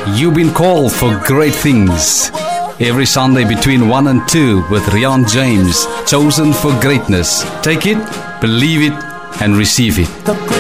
You've been called for great things. Every Sunday between 1 and 2 with Rian James, chosen for greatness. Take it, believe it, and receive it.